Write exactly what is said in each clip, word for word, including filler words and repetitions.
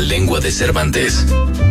lengua de Cervantes.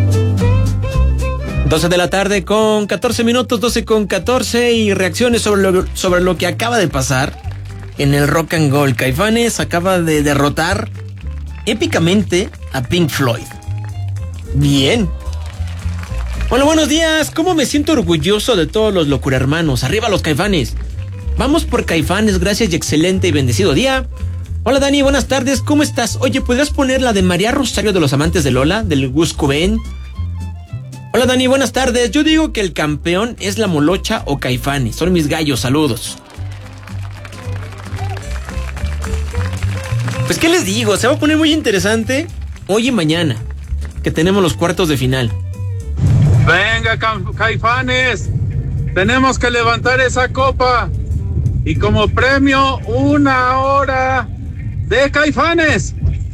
doce de la tarde con catorce minutos, doce con catorce, y reacciones sobre lo, sobre lo que acaba de pasar en el Rock and Roll. Caifanes acaba de derrotar épicamente a Pink Floyd. Bien. Hola, buenos días. ¿Cómo me siento orgulloso de todos los locura hermanos? Arriba los Caifanes. Vamos por Caifanes, gracias y excelente y bendecido día. Hola Dani, buenas tardes, ¿cómo estás? Oye, ¿podrías poner la de María Rosario de los Amantes de Lola, del Gus Cobain? Hola Dani, buenas tardes. Yo digo que el campeón es la Molocha o Caifanes. Son mis gallos, saludos. Pues qué les digo, se va a poner muy interesante hoy y mañana, que tenemos los cuartos de final. Venga, Caifanes, tenemos que levantar esa copa y como premio una hora de Caifanes.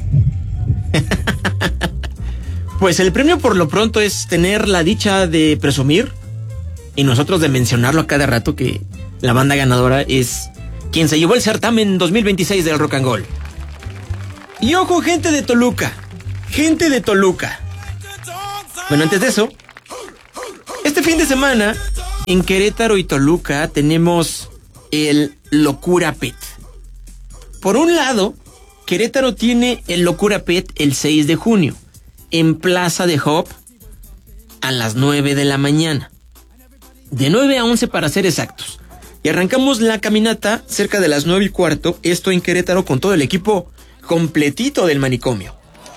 Pues el premio por lo pronto es tener la dicha de presumir y nosotros de mencionarlo a cada rato que la banda ganadora es quien se llevó el certamen dos mil veintiséis del Rock and Roll. Y ojo, gente de Toluca, gente de Toluca. Bueno, antes de eso, este fin de semana en Querétaro y Toluca tenemos el Locura Pet. Por un lado, Querétaro tiene el Locura Pet el seis de junio en Plaza de Hop a las nueve de la mañana. De nueve a once para ser exactos. Y arrancamos la caminata cerca de las nueve y cuarto, esto en Querétaro, con todo el equipo completito del manicomio.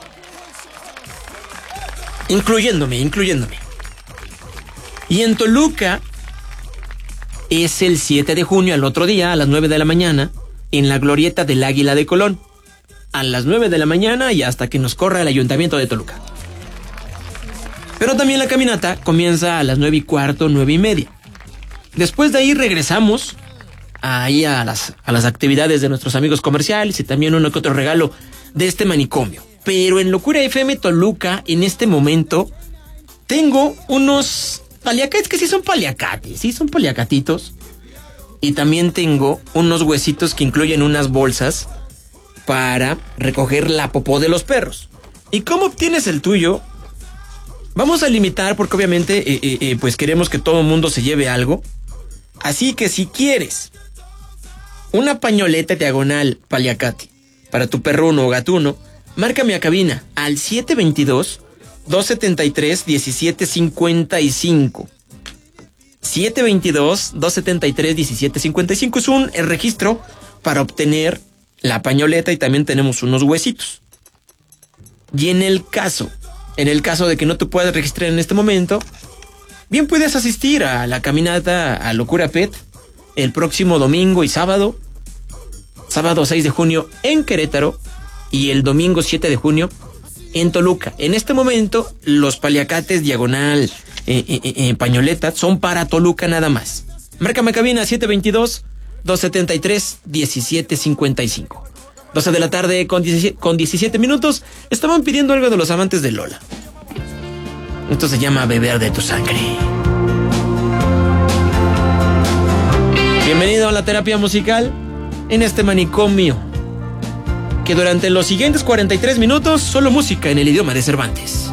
Incluyéndome, incluyéndome. Y en Toluca es el siete de junio, al otro día, a las nueve de la mañana, en la glorieta del Águila de Colón. A las nueve de la mañana y hasta que nos corra el Ayuntamiento de Toluca. Pero también la caminata comienza a las nueve y cuarto, nueve y media. Después de ahí regresamos ahí a las, a las actividades de nuestros amigos comerciales y también uno que otro regalo de este manicomio. Pero en Locura F M Toluca, en este momento, tengo unos paliacates que sí son paliacates, sí son paliacatitos. Y también tengo unos huesitos que incluyen unas bolsas para recoger la popó de los perros. ¿Y cómo obtienes el tuyo? Vamos a limitar porque obviamente eh, eh, eh, pues queremos que todo el mundo se lleve algo. Así que si quieres una pañoleta diagonal paliacate para tu perruno o gatuno, márcame a cabina al siete veintidós, dos setenta y tres, diecisiete cincuenta y cinco. siete veintidós, dos setenta y tres, diecisiete cincuenta y cinco es un el registro para obtener la pañoleta y también tenemos unos huesitos. Y en el caso, en el caso de que no te puedas registrar en este momento, bien puedes asistir a la caminata a Locura Pet el próximo domingo y sábado, sábado seis de junio en Querétaro y el domingo siete de junio en Toluca. En este momento, los paliacates diagonal eh, eh, eh, pañoleta son para Toluca nada más. Márcame cabina siete veintidós, dos setenta y tres, diecisiete cincuenta y cinco. doce de la tarde con diecisiete, con diecisiete minutos. Estaban pidiendo algo de los Amantes de Lola. Esto se llama Beber de tu sangre. Bienvenido a la terapia musical en este manicomio, que durante los siguientes cuarenta y tres minutos solo música en el idioma de Cervantes.